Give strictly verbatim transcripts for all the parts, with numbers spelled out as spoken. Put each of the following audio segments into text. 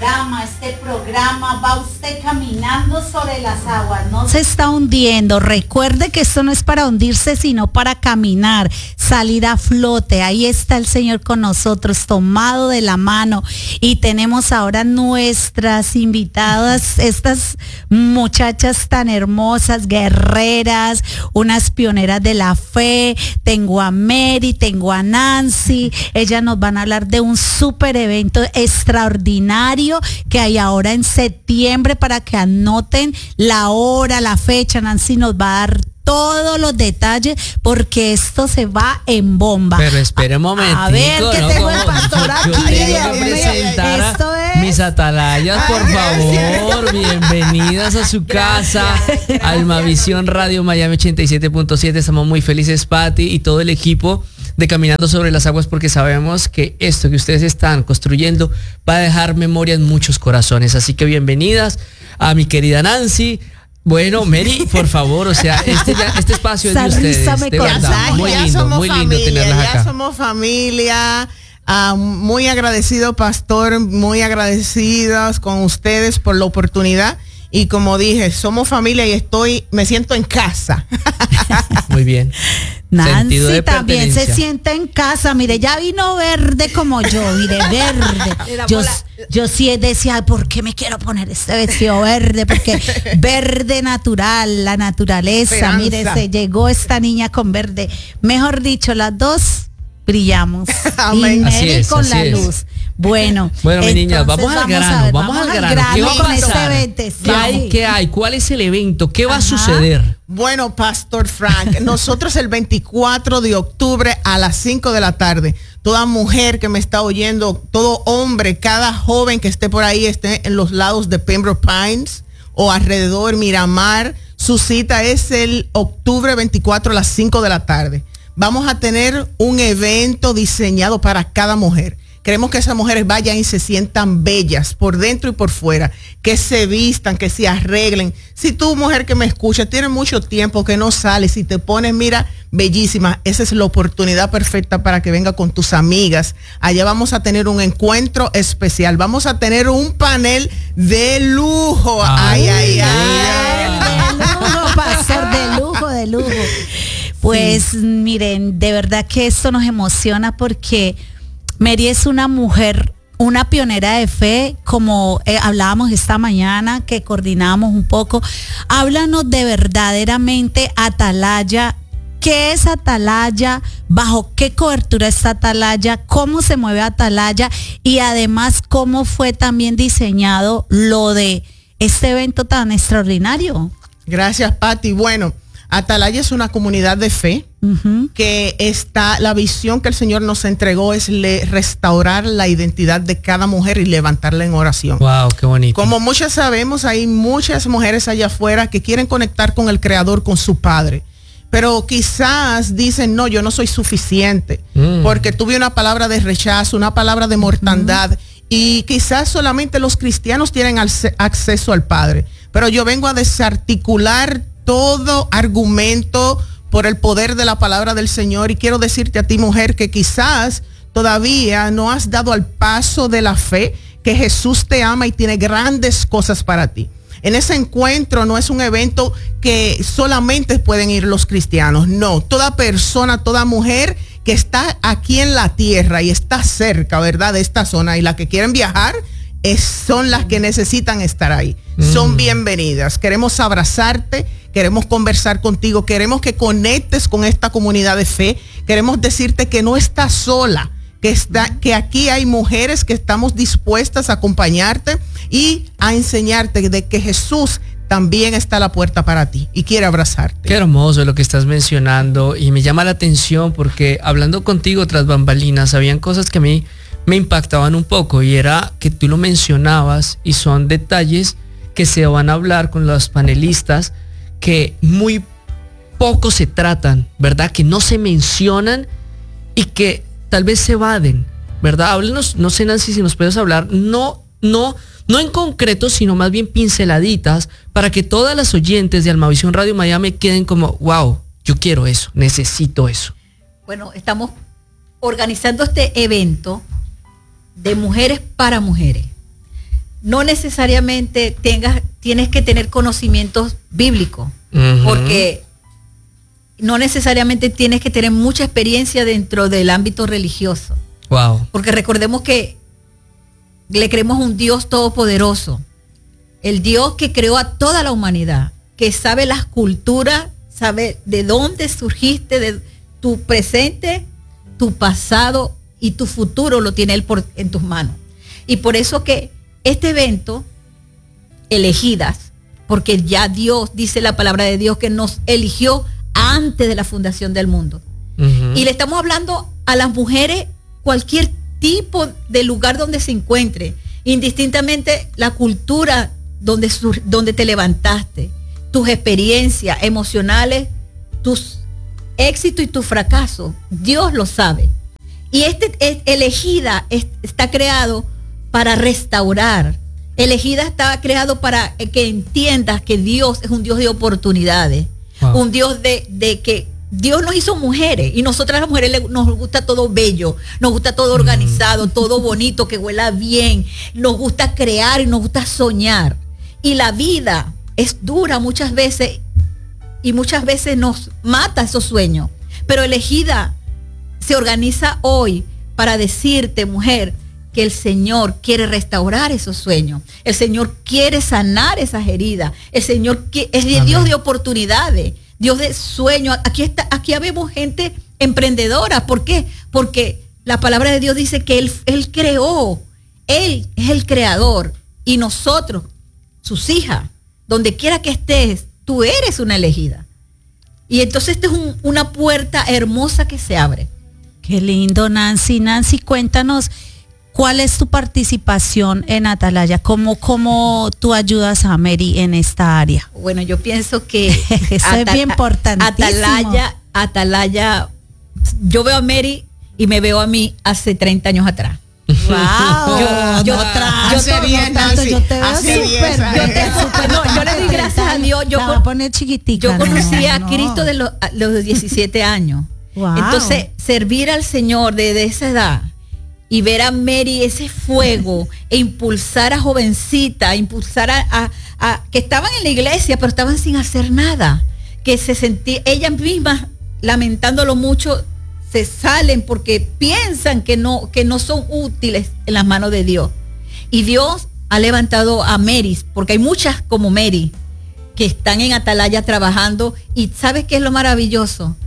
programa, este programa, va usted caminando sobre las aguas, no se está hundiendo. Recuerde que esto no es para hundirse, sino para caminar, salir a flote. Ahí está el Señor con nosotros, tomado de la mano. Y tenemos ahora nuestras invitadas, estas muchachas tan hermosas, guerreras, unas pioneras de la fe. Tengo a Mary, tengo a Nancy. Ellas nos van a hablar de un súper evento extraordinario que hay ahora en septiembre, para que anoten la hora, la fecha. Nancy nos va a dar todos los detalles, porque esto se va en bomba. Pero espera un momentico, a ver, que ¿no? tengo el pastor aquí. Yo tengo que presentar a Esto es... mis atalayas, por favor. Bienvenidas a su casa, Almavisión Radio Miami ochenta y siete punto siete. Estamos muy felices, Patti y todo el equipo de Caminando sobre las Aguas, porque sabemos que esto que ustedes están construyendo va a dejar memoria en muchos corazones. Así que bienvenidas a mi querida Nancy. Bueno, Mary, por favor, o sea, este, ya, este espacio es de ustedes, de verdad, muy lindo, muy lindo tenerlas acá. Ya somos familia, uh, muy agradecido, pastor, muy agradecidos con ustedes por la oportunidad. Y como dije, somos familia y estoy, me siento en casa. Muy bien. Nancy también se siente en casa. Mire, ya vino verde como yo, mire, verde. Yo, yo sí decía, ¿por qué me quiero poner este vestido verde? Porque verde natural, la naturaleza. Esperanza. Mire, se llegó esta niña con verde. Mejor dicho, las dos brillamos. Amén. Y Mary así es, con así la es. luz. Bueno, bueno, mi niña, vamos al grano, ver, vamos, vamos al grano. ¿Qué va a pasar? Este ¿Qué hay? ¿Qué hay? ¿Cuál es el evento? ¿Qué va Ajá. a suceder? Bueno, Pastor Frank, nosotros el veinticuatro de octubre a las cinco de la tarde, toda mujer que me está oyendo, todo hombre, cada joven que esté por ahí, esté en los lados de Pembroke Pines o alrededor, Miramar, su cita es el octubre veinticuatro a las cinco de la tarde. Vamos a tener un evento diseñado para cada mujer. Queremos que esas mujeres vayan y se sientan bellas por dentro y por fuera, que se vistan, que se arreglen. Si tú, mujer que me escucha, tienes mucho tiempo que no sales y te pones, mira, bellísima, esa es la oportunidad perfecta para que venga con tus amigas. Allá vamos a tener un encuentro especial. Vamos a tener un panel de lujo. Ay, ay, ay. ay. De lujo, pastor, de lujo, de lujo. Pues sí. Miren, de verdad que esto nos emociona, porque Mary es una mujer, una pionera de fe, como eh, hablábamos esta mañana, que coordinábamos un poco. Háblanos de verdaderamente Atalaya. ¿Qué es Atalaya? ¿Bajo qué cobertura está Atalaya? ¿Cómo se mueve Atalaya? Y además, ¿cómo fue también diseñado lo de este evento tan extraordinario? Gracias, Patti. Bueno, Atalaya es una comunidad de fe, uh-huh, que está, la visión que el Señor nos entregó es le, restaurar la identidad de cada mujer y levantarla en oración. Wow, qué bonito. Como muchas sabemos, hay muchas mujeres allá afuera que quieren conectar con el Creador, con su Padre, pero quizás dicen, no, yo no soy suficiente, mm. porque tuve una palabra de rechazo, una palabra de mortandad, uh-huh, y quizás solamente los cristianos tienen acceso al Padre, pero yo vengo a desarticular todo argumento por el poder de la palabra del Señor. Y quiero decirte a ti, mujer, que quizás todavía no has dado al paso de la fe, que Jesús te ama y tiene grandes cosas para ti. En ese encuentro no es un evento que solamente pueden ir los cristianos. No, toda persona, toda mujer que está aquí en la tierra y está cerca, ¿verdad?, de esta zona, y las que quieren viajar, es, son las que necesitan estar ahí. Mm. Son bienvenidas. Queremos abrazarte, queremos conversar contigo, queremos que conectes con esta comunidad de fe, queremos decirte que no estás sola, que, está, que aquí hay mujeres que estamos dispuestas a acompañarte y a enseñarte de que Jesús también está a la puerta para ti y quiere abrazarte. Qué hermoso lo que estás mencionando, y me llama la atención porque hablando contigo tras bambalinas, habían cosas que a mí me impactaban un poco, y era que tú lo mencionabas, y son detalles que se van a hablar con los panelistas que muy poco se tratan, ¿verdad? Que no se mencionan y que tal vez se evaden, ¿verdad? Háblenos, no sé, Nancy, si nos puedes hablar, no, no, no en concreto, sino más bien pinceladitas, para que todas las oyentes de Almavisión Radio Miami queden como, wow, yo quiero eso, necesito eso. Bueno, estamos organizando este evento de mujeres para mujeres. no necesariamente tengas, tienes que tener conocimientos bíblicos, uh-huh. porque no necesariamente tienes que tener mucha experiencia dentro del ámbito religioso. Wow. Porque recordemos que le creemos a un Dios todopoderoso, el Dios que creó a toda la humanidad, que sabe las culturas, sabe de dónde surgiste, de tu presente, tu pasado y tu futuro lo tiene Él por, en tus manos. Y por eso que este evento, elegidas, porque ya Dios, dice la palabra de Dios, que nos eligió antes de la fundación del mundo. Uh-huh. Y le estamos hablando a las mujeres, cualquier tipo de lugar donde se encuentre, indistintamente la cultura donde, sur, donde te levantaste, tus experiencias emocionales, tus éxitos y tus fracasos, Dios lo sabe. Y este es, elegida es, está creado para restaurar. Elegida está creado para que entiendas que Dios es un Dios de oportunidades, wow. un Dios de, de que Dios nos hizo mujeres y nosotras las mujeres nos gusta todo bello, nos gusta todo organizado, mm. todo bonito, que huela bien, nos gusta crear y nos gusta soñar. Y la vida es dura muchas veces y muchas veces nos mata esos sueños. Pero Elegida se organiza hoy para decirte, mujer, que el Señor quiere restaurar esos sueños. El Señor quiere sanar esas heridas. El Señor es de Dios de oportunidades, Dios de sueños. Aquí está, aquí vemos gente emprendedora. ¿Por qué? Porque la palabra de Dios dice que Él, Él creó. Él es el creador. Y nosotros, sus hijas, donde quiera que estés, tú eres una elegida. Y entonces esta es un, una puerta hermosa que se abre. Qué lindo, Nancy. Nancy, cuéntanos, ¿cuál es tu participación en Atalaya? ¿Cómo, cómo tú ayudas a Mary en esta área? Bueno, yo pienso que eso Atal- es bien importantísimo. Atalaya, Atalaya, yo veo a Mary y me veo a mí hace treinta años atrás. Wow, yo, yo, tra- yo, yo, bien, tanto, yo te veo súper, yo te super, no, yo le doy gracias a Dios. Yo, con, poner chiquitica, yo conocí no, a no. Cristo de los, los diecisiete años. Wow. Entonces, servir al Señor desde esa edad y ver a Mary ese fuego e impulsar a jovencita, impulsar a, a, a que estaban en la iglesia pero estaban sin hacer nada, que se sentía, ellas mismas lamentándolo mucho, se salen porque piensan que no, que no son útiles en las manos de Dios. Y Dios ha levantado a Mary, porque hay muchas como Mary que están en Atalaya trabajando. Y ¿sabes qué es lo maravilloso?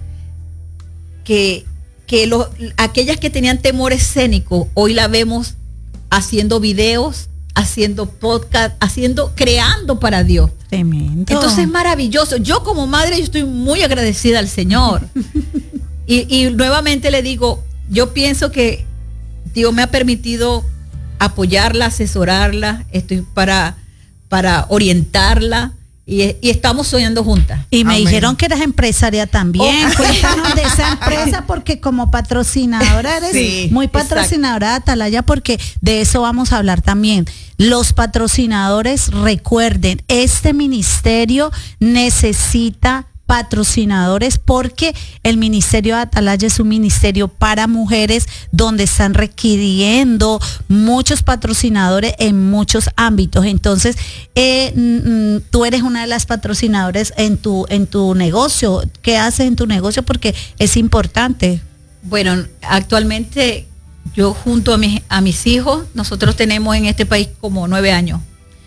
Que, que lo, aquellas que tenían temor escénico, hoy la vemos haciendo videos, haciendo podcast, haciendo, creando para Dios. Tremendo. Entonces es maravilloso. Yo como madre, yo estoy muy agradecida al Señor. Y, y nuevamente le digo, yo pienso que Dios me ha permitido apoyarla, asesorarla, estoy para, para orientarla y, y estamos soñando juntas. Y me Amén. Dijeron que eras empresaria también. Oh. Cuéntanos de esa empresa, porque como patrocinadora eres sí, muy patrocinadora de Atalaya, porque de eso vamos a hablar también. Los patrocinadores, recuerden, este ministerio necesita patrocinadores, porque el ministerio de Atalaya es un ministerio para mujeres donde están requiriendo muchos patrocinadores en muchos ámbitos. Entonces, eh, mm, tú eres una de las patrocinadoras en tu, en tu negocio. ¿Qué haces en tu negocio? Porque es importante. Bueno, actualmente yo junto a mis, a mis hijos, nosotros tenemos en este país como nueve años.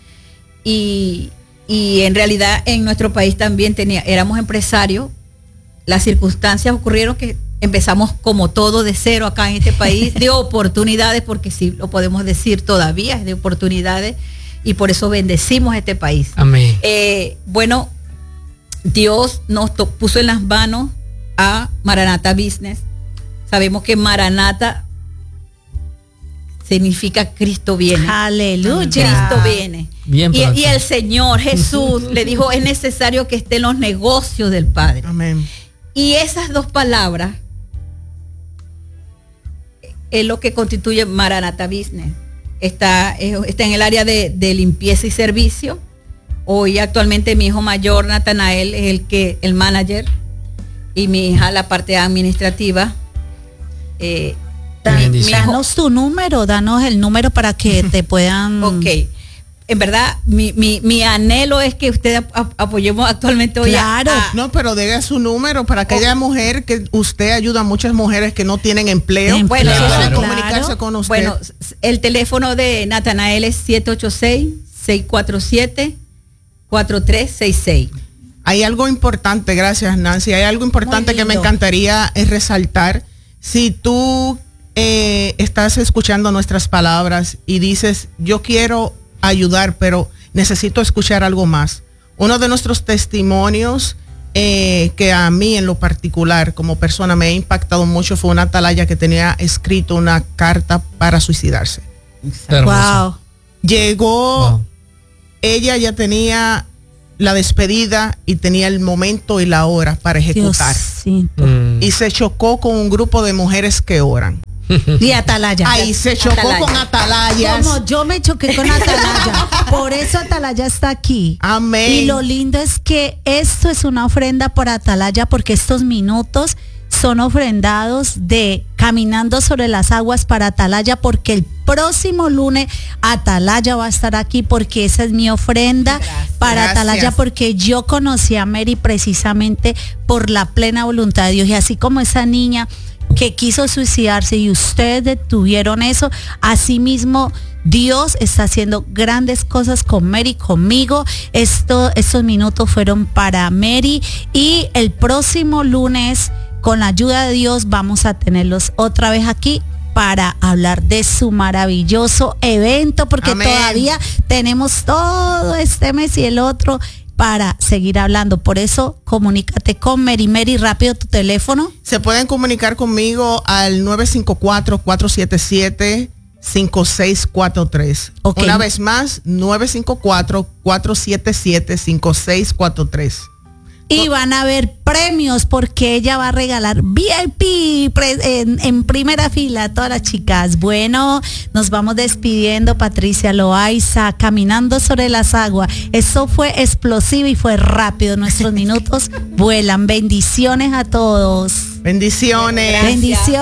Y Y en realidad en nuestro país también tenía, éramos empresarios. Las circunstancias ocurrieron que empezamos como todo de cero acá en este país, de oportunidades, porque sí lo podemos decir todavía, es de oportunidades, y por eso bendecimos este país. Amén. Eh, bueno, Dios nos to- puso en las manos a Maranata Business. Sabemos que Maranata significa Cristo viene. Aleluya. Cristo viene. Bien Y, pronto. y el Señor Jesús le dijo, es necesario que esté en los negocios del Padre. Amén. Y esas dos palabras es lo que constituye Maranata Business. Está, está en el área de, de limpieza y servicio. Hoy actualmente mi hijo mayor, Natanael, es el que el manager, y mi hija la parte administrativa. Eh, Da- Bendición. danos tu número, danos el número para que te puedan. ok, en verdad, mi, mi, mi anhelo es que ustedes ap- apoyemos actualmente hoy Claro. a, a- No, pero deje su número para aquella Oh. mujer que usted ayuda a muchas mujeres que no tienen empleo. Em- Bueno, Pueden claro. comunicarse con usted. Bueno, s- el teléfono de Natanael es siete ocho seis, seis cuatro siete, cuatro tres seis seis. Hay algo importante, gracias Nancy, hay algo importante Muy que me lindo. encantaría eh, resaltar. Si tú eh, estás escuchando nuestras palabras y dices, yo quiero ayudar, pero necesito escuchar algo más. Uno de nuestros testimonios eh, que a mí en lo particular como persona me ha impactado mucho fue una atalaya que tenía escrito una carta para suicidarse. Hermoso. Wow. Llegó, Wow. ella ya tenía la despedida y tenía el momento y la hora para ejecutar. Diosito. Mm. Y se chocó con un grupo de mujeres que oran. Y Atalaya. Ahí se chocó Atalaya. con atalayas. Como yo me choqué con Atalaya. Por eso Atalaya está aquí. Amén. Y lo lindo es que esto es una ofrenda por Atalaya porque estos minutos son ofrendados de Caminando sobre las Aguas para Atalaya porque el próximo lunes Atalaya va a estar aquí porque esa es mi ofrenda Gracias. para Gracias. Atalaya porque yo conocí a Mary precisamente por la plena voluntad de Dios y así como esa niña que quiso suicidarse y ustedes detuvieron eso, asimismo Dios está haciendo grandes cosas con Mary, conmigo. Esto, estos minutos fueron para Mary y el próximo lunes, con la ayuda de Dios, vamos a tenerlos otra vez aquí para hablar de su maravilloso evento, porque Amén. todavía tenemos todo este mes y el otro para seguir hablando. Por eso, comunícate con Mary. Mary, rápido tu teléfono. Se pueden comunicar conmigo al nueve cinco cuatro, cuatro siete siete, cinco seis cuatro tres. Ok. Una vez más, nueve cinco cuatro, cuatro siete siete, cinco seis cuatro tres. Y van a haber premios porque ella va a regalar V I P pre- en, en primera fila a todas las chicas. Bueno, nos vamos despidiendo, Patricia Loaiza, Caminando sobre las Aguas. Eso fue explosivo y fue rápido. Nuestros minutos vuelan. Bendiciones a todos. Bendiciones. Gracias. Bendiciones.